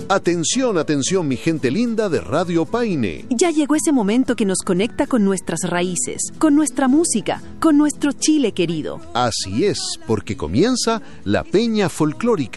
Atención, atención, mi gente linda de Radio Paine. Ya llegó ese momento que nos conecta con nuestras raíces, con nuestra música, con nuestro Chile querido. Así es, porque comienza la Peña Folclórica.